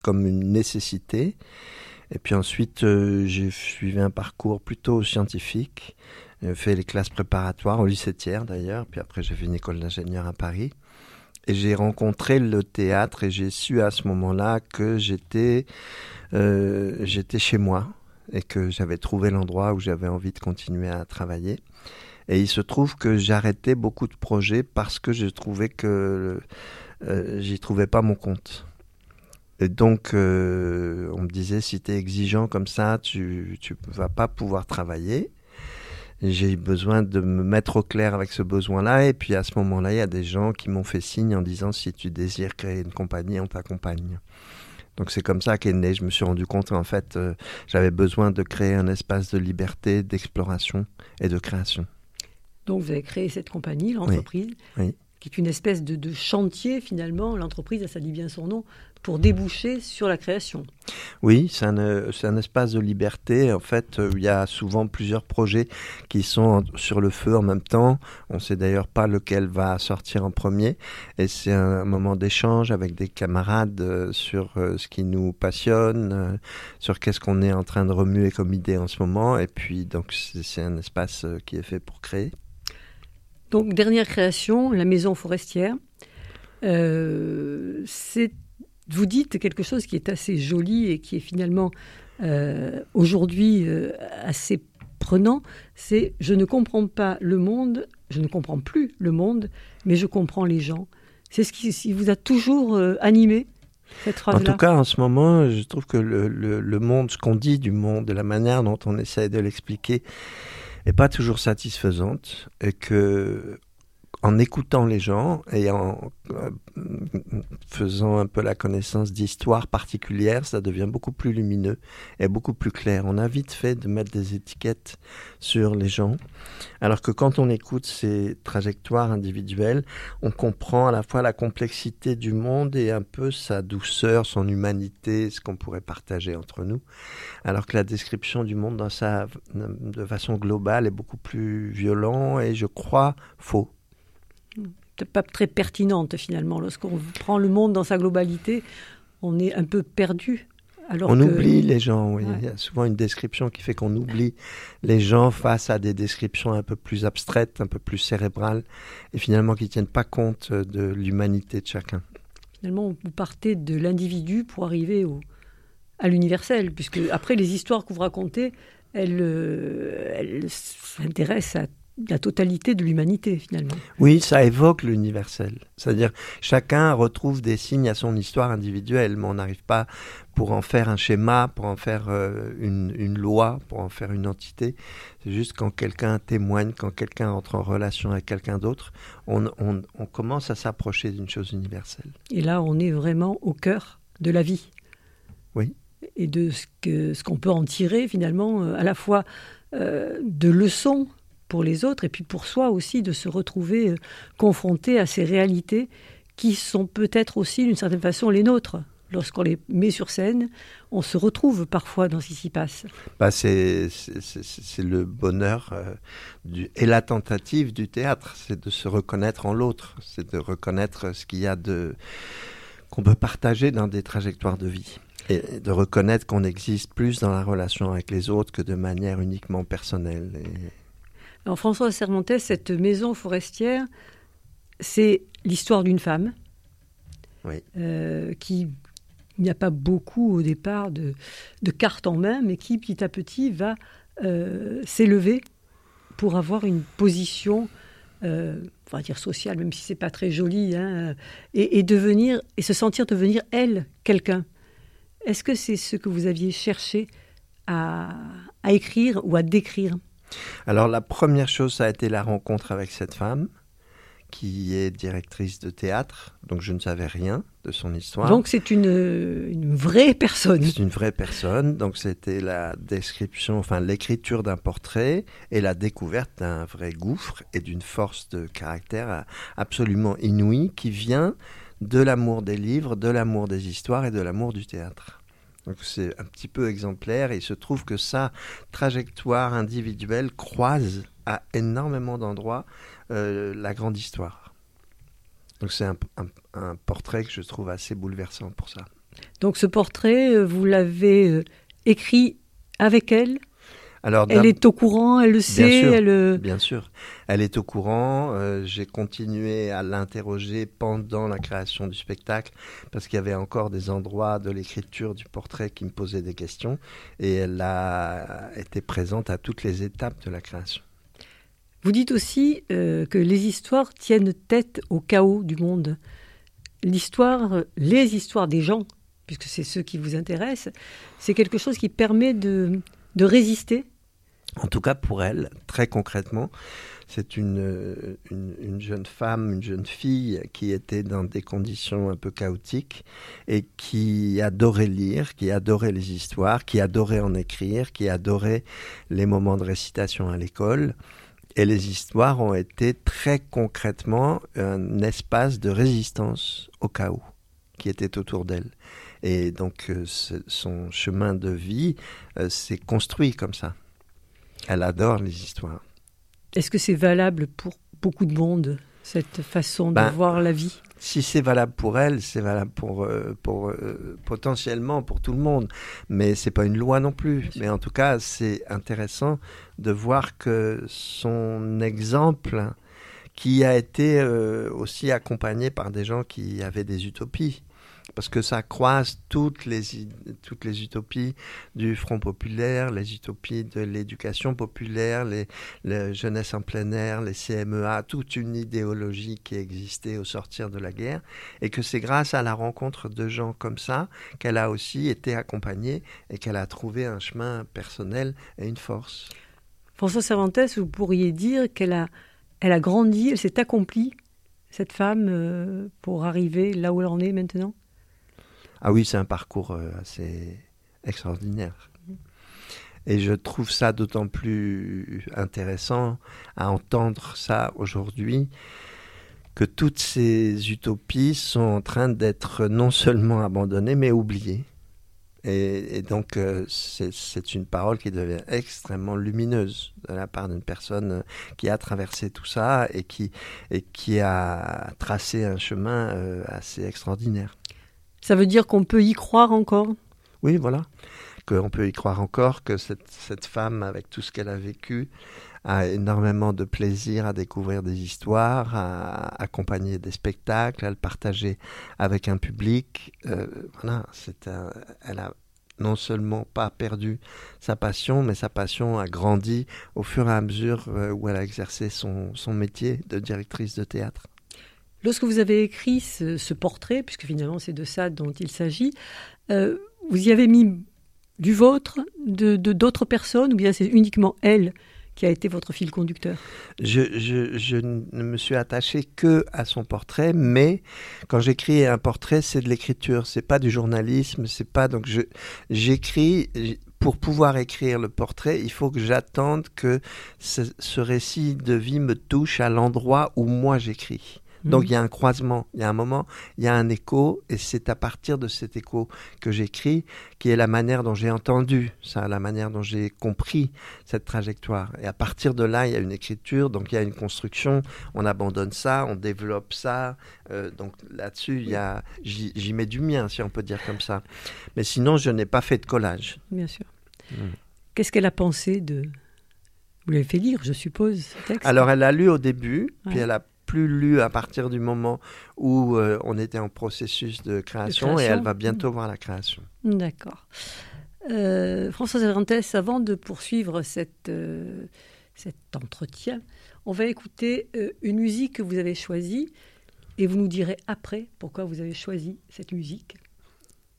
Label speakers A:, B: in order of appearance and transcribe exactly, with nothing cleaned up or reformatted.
A: comme une nécessité. Et puis ensuite, euh, j'ai suivi un parcours plutôt scientifique. J'ai fait les classes préparatoires au lycée Thiers d'ailleurs. Puis après, j'ai fait une école d'ingénieur à Paris. Et j'ai rencontré le théâtre et j'ai su à ce moment-là que j'étais, euh, j'étais chez moi et que j'avais trouvé l'endroit où j'avais envie de continuer à travailler. Et il se trouve que j'arrêtais beaucoup de projets parce que je trouvais que euh, j'y trouvais pas mon compte. Et donc, euh, on me disait, si tu es exigeant comme ça, tu ne vas pas pouvoir travailler. Et j'ai eu besoin de me mettre au clair avec ce besoin-là. Et puis à ce moment-là, il y a des gens qui m'ont fait signe en disant, si tu désires créer une compagnie, on t'accompagne. Donc c'est comme ça qu'est né. Je me suis rendu compte en fait, euh, j'avais besoin de créer un espace de liberté, d'exploration et de création.
B: Donc vous avez créé cette compagnie, l'entreprise,
A: oui, oui.
B: qui est une espèce de, de chantier finalement. L'entreprise, ça dit bien son nom, pour déboucher sur la création.
A: Oui, c'est un, c'est un espace de liberté. En fait, euh, il y a souvent plusieurs projets qui sont en, sur le feu en même temps. On ne sait d'ailleurs pas lequel va sortir en premier. Et c'est un, un moment d'échange avec des camarades euh, sur euh, ce qui nous passionne, euh, sur qu'est-ce qu'on est en train de remuer comme idée en ce moment. Et puis, donc, c'est, c'est un espace euh, qui est fait pour créer.
B: Donc, dernière création, la Maison Forestière. Euh, c'est Vous dites quelque chose qui est assez joli et qui est finalement euh, aujourd'hui euh, assez prenant, c'est « je ne comprends pas le monde, je ne comprends plus le monde, mais je comprends les gens ». C'est ce qui, qui vous a toujours euh, animé, cette phrase-là?
A: En tout cas, en ce moment, je trouve que le, le, le monde, ce qu'on dit du monde, de la manière dont on essaie de l'expliquer, n'est pas toujours satisfaisante et que en écoutant les gens et en euh, faisant un peu la connaissance d'histoires particulières, ça devient beaucoup plus lumineux et beaucoup plus clair. On a vite fait de mettre des étiquettes sur les gens, alors que quand on écoute ces trajectoires individuelles, on comprend à la fois la complexité du monde et un peu sa douceur, son humanité, ce qu'on pourrait partager entre nous, alors que la description du monde dans sa, de façon globale est beaucoup plus violent et, je crois, faux.
B: Pas très pertinente finalement. Lorsqu'on prend le monde dans sa globalité, on est un peu perdu. Alors
A: on
B: que...
A: oublie les gens, oui.
B: Ouais.
A: Il y a souvent une description qui fait qu'on oublie les gens face à des descriptions un peu plus abstraites, un peu plus cérébrales, et finalement qui ne tiennent pas compte de l'humanité de chacun.
B: Finalement, vous partez de l'individu pour arriver au, à l'universel, puisque après les histoires que vous racontez, elles, euh, elles s'intéressent à la totalité de l'humanité, finalement.
A: Oui, ça évoque l'universel. C'est-à-dire, chacun retrouve des signes à son histoire individuelle, mais on n'arrive pas pour en faire un schéma, pour en faire euh, une, une loi, pour en faire une entité. C'est juste quand quelqu'un témoigne, quand quelqu'un entre en relation avec quelqu'un d'autre, on, on, on commence à s'approcher d'une chose universelle.
B: Et là, on est vraiment au cœur de la vie.
A: Oui.
B: Et de ce, que, ce qu'on peut en tirer, finalement, euh, à la fois euh, de leçons pour les autres, et puis pour soi aussi, de se retrouver euh, confronté à ces réalités qui sont peut-être aussi, d'une certaine façon, les nôtres. Lorsqu'on les met sur scène, on se retrouve parfois dans ce qui s'y passe.
A: Bah c'est, c'est, c'est, c'est le bonheur euh, du, et la tentative du théâtre, c'est de se reconnaître en l'autre, c'est de reconnaître ce qu'il y a de, qu'on peut partager dans des trajectoires de vie. Et de reconnaître qu'on existe plus dans la relation avec les autres que de manière uniquement personnelle. Et...
B: Alors Françoise Sermontet, cette maison forestière, c'est l'histoire d'une femme
A: oui.
B: euh, qui, il n'y a pas beaucoup au départ de, de cartes en main, mais qui petit à petit va euh, s'élever pour avoir une position, euh, on va dire sociale, même si c'est pas très joli, hein, et, et devenir et se sentir devenir elle quelqu'un. Est-ce que c'est ce que vous aviez cherché à, à écrire ou à décrire ?
A: Alors la première chose, ça a été la rencontre avec cette femme qui est directrice de théâtre, donc je ne savais rien de son histoire.
B: Donc c'est une, une vraie personne.
A: C'est une vraie personne, donc c'était la description, enfin l'écriture d'un portrait et la découverte d'un vrai gouffre et d'une force de caractère absolument inouïe qui vient de l'amour des livres, de l'amour des histoires et de l'amour du théâtre. Donc c'est un petit peu exemplaire et il se trouve que sa trajectoire individuelle croise à énormément d'endroits euh, la grande histoire. Donc c'est un, un, un portrait que je trouve assez bouleversant pour ça.
B: Donc ce portrait, vous l'avez écrit avec elle ?
A: Alors,
B: elle est au courant, elle le sait.
A: Bien sûr,
B: elle...
A: bien sûr. Elle est au courant. Euh, j'ai continué à l'interroger pendant la création du spectacle parce qu'il y avait encore des endroits de l'écriture du portrait qui me posaient des questions. Et elle a été présente à toutes les étapes de la création.
B: Vous dites aussi euh, que les histoires tiennent tête au chaos du monde. L'histoire, les histoires des gens, puisque c'est ceux qui vous intéressent, c'est quelque chose qui permet de, de résister.
A: En tout cas, pour elle, très concrètement, c'est une, une, une jeune femme, une jeune fille qui était dans des conditions un peu chaotiques et qui adorait lire, qui adorait les histoires, qui adorait en écrire, qui adorait les moments de récitation à l'école. Et les histoires ont été très concrètement un espace de résistance au chaos qui était autour d'elle. Et donc, euh, son chemin de vie euh, s'est construit comme ça. Elle adore les histoires.
B: Est-ce que c'est valable pour beaucoup de monde, cette façon
A: ben,
B: de voir la vie ?
A: Si c'est valable pour elle, c'est valable pour, euh, pour euh, potentiellement pour tout le monde. Mais c'est pas une loi non plus. Mais en tout cas, c'est intéressant de voir que son exemple, qui a été euh, aussi accompagné par des gens qui avaient des utopies, parce que ça croise toutes les, toutes les utopies du Front populaire, les utopies de l'éducation populaire, les, les jeunesses en plein air, les C M E A, toute une idéologie qui existait au sortir de la guerre, et que c'est grâce à la rencontre de gens comme ça qu'elle a aussi été accompagnée et qu'elle a trouvé un chemin personnel et une force.
B: Françoise Cervantes, vous pourriez dire qu'elle a, elle a grandi, elle s'est accomplie, cette femme, euh, pour arriver là où elle en est maintenant ?
A: Ah oui, c'est un parcours assez extraordinaire. Et je trouve ça d'autant plus intéressant à entendre ça aujourd'hui, que toutes ces utopies sont en train d'être non seulement abandonnées, mais oubliées. Et, et donc, euh, c'est, c'est une parole qui devient extrêmement lumineuse de la part d'une personne qui a traversé tout ça et qui, et qui a tracé un chemin euh, assez extraordinaire.
B: Ça veut dire qu'on peut y croire encore ?
A: Oui, voilà. Qu'on peut y croire encore, que cette, cette femme, avec tout ce qu'elle a vécu, a énormément de plaisir à découvrir des histoires, à accompagner des spectacles, à le partager avec un public. Euh, voilà, c'est un, elle a non seulement pas perdu sa passion, mais sa passion a grandi au fur et à mesure où elle a exercé son, son métier de directrice de théâtre.
B: Lorsque vous avez écrit ce, ce portrait, puisque finalement c'est de ça dont il s'agit, euh, vous y avez mis du vôtre, de, de d'autres personnes, ou bien c'est uniquement elle qui a été votre fil conducteur ?
A: je, je, je ne me suis attaché que à son portrait, mais quand j'écris un portrait, c'est de l'écriture, c'est pas du journalisme, c'est pas donc je j'écris. Pour pouvoir écrire le portrait, il faut que j'attende que ce, ce récit de vie me touche à l'endroit où moi j'écris. Donc, il y a un croisement, il y a un moment, il y a un écho, et c'est à partir de cet écho que j'écris, qui est la manière dont j'ai entendu ça, la manière dont j'ai compris cette trajectoire. Et à partir de là, il y a une écriture, donc il y a une construction, on abandonne ça, on développe ça, euh, donc là-dessus, il y a, j'y, j'y mets du mien, si on peut dire comme ça. Mais sinon, je n'ai pas fait de collage.
B: Bien sûr.
A: Mmh.
B: Qu'est-ce qu'elle a pensé de... Vous l'avez fait lire, je suppose, ce texte ?
A: Alors, elle a lu au début, ouais. Puis elle a plus lu à partir du moment où euh, on était en processus de création, de création, et elle va bientôt mmh. voir la création.
B: D'accord. Euh, Françoise Cervantes, avant de poursuivre cette, euh, cet entretien, on va écouter euh, une musique que vous avez choisie et vous nous direz après pourquoi vous avez choisi cette musique.